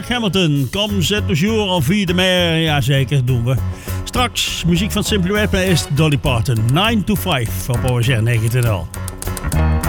Hamilton, Comme c'est toujours en vie de mer. Jazeker, doen we. Straks muziek van Simply Red, maar is Dolly Parton. 9 to 5 op OSR 90.